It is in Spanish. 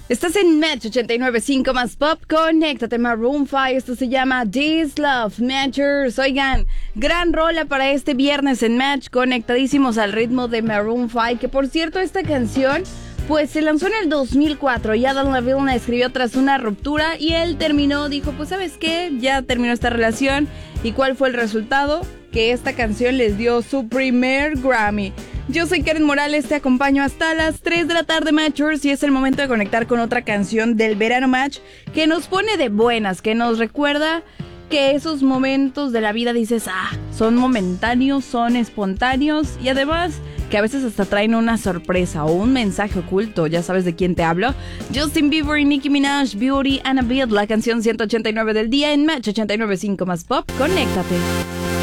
Estás en Match 89.5 más Pop. Conéctate, Maroon 5. Esto se llama This Love Matchers. Oigan, gran rola para este viernes en Match. Conectadísimos al ritmo de Maroon 5. Que por cierto, esta canción pues se lanzó en el 2004 y Adam Levine la escribió tras una ruptura. Y él dijo, pues ¿sabes qué? Ya terminó esta relación. ¿Y cuál fue el resultado? Que esta canción les dio su primer Grammy. Yo soy Karen Morales, te acompaño hasta las 3 de la tarde, Matchers, y es el momento de conectar con otra canción del verano Match que nos pone de buenas, que nos recuerda que esos momentos de la vida dices, son momentáneos, son espontáneos y además que a veces hasta traen una sorpresa o un mensaje oculto. Ya sabes de quién te hablo. Justin Bieber y Nicki Minaj, Beauty and a Beat, la canción 189 del día en Match 89.5 más Pop. Conéctate.